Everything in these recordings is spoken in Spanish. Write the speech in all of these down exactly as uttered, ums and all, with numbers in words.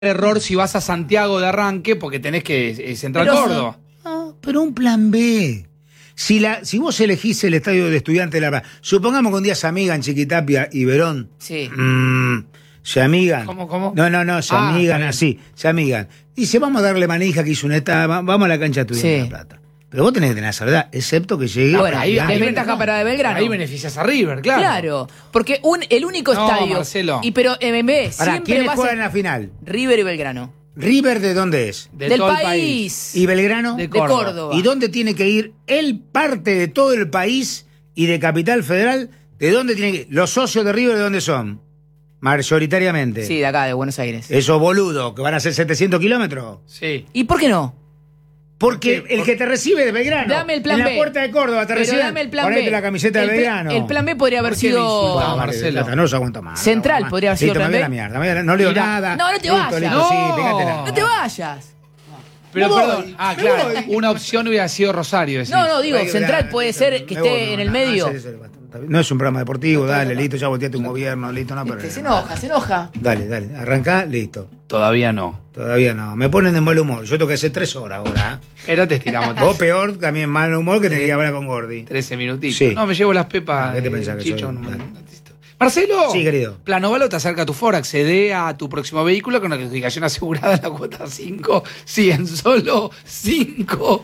error si vas a Santiago de arranque porque tenés que eh, Central Pero- Córdoba. No, pero un plan B. Si, la, si vos elegís el estadio de Estudiantes de La Plata, supongamos que un día se amigan Chiquitapia y Verón. Sí. Mm, se amigan. ¿Cómo, cómo? No, no, no, se Ah, amigan está bien. así, se amigan. Dice, vamos a darle manija que hizo una etapa, va- vamos a la cancha de Estudiantes Sí. de La Plata. Pero vos tenés que tener la salvedad, excepto que llegue. Bueno, ahí Ah, desventaja para de Belgrano. Ahí beneficias a River, claro. Claro, porque un, el único No, estadio. Marcelo. Y pero M B Pará, siempre ¿quiénes va a juegan en ser la final? River y Belgrano. ¿River de dónde es? De Del todo el país. ¿Y Belgrano? De De Córdoba. Córdoba. ¿Y dónde tiene que ir? Él parte de todo el país y de Capital Federal. ¿De dónde tiene que ir? ¿Los socios de River de dónde son? Mayoritariamente. Sí, de acá, de Buenos Aires. Esos boludos que van a hacer setecientos kilómetros. Sí. ¿Y por qué no? Porque ¿Por qué? el que te recibe de Belgrano. Dame el plan en B. la puerta de Córdoba te Pero recibe. dame el plan Ponete B. la camiseta el de pla- Belgrano. El plan B podría haber ¿Por qué me sido. insultas, No, Marcelo? Marcelo, no los aguanto más. Central no, podría haber sido Listo, me plan voy a B. la mierda. me voy a la- No leo Mira. nada. No, no te Listo, vayas. listo, No. sí, pégatela. No te vayas. Pero Me voy, perdón. Ah, me claro. voy. Una opción hubiera sido Rosario. decís. No, no, digo, Ay, Central dale, puede me ser que voy, esté no, en el no, medio. no, no, no, no es un programa deportivo, dale, listo, ya volteaste un gobierno, listo, no, pero. Viste, se enoja, se enoja. Dale, dale, arrancá, listo. Todavía no. Todavía no, me ponen de mal humor. Yo tengo que hacer tres horas ahora. ¿eh? Pero te estiramos Vos peor, también mal humor que tenés que hablar con Gordi. trece minutitos. Sí. No, me llevo las pepas. Ah, ¿qué te eh, pensás que Chicho, soy? no, Dale. no, listo. Marcelo. Sí, querido. Planovalo te acerca a tu Ford, accede a tu próximo vehículo con la notificación asegurada en la cuota cinco. Sí, en solo cinco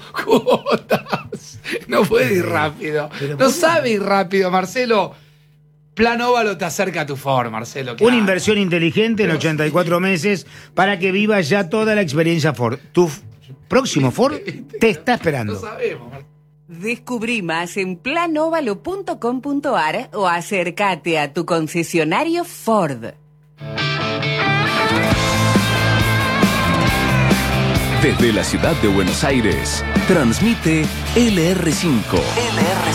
cuotas. No puede ir rápido. Pero No ¿por qué? sabe ir rápido, Marcelo. Planovalo te acerca a tu Ford, Marcelo. Una claro. inversión inteligente en ochenta y cuatro meses para que vivas ya toda la experiencia Ford. Tu f- próximo Ford te está No esperando. sabemos, Marcelo. Descubrí más en planovalo punto com punto ar o acércate a tu concesionario Ford. Desde la ciudad de Buenos Aires, transmite L R cinco. L R cinco.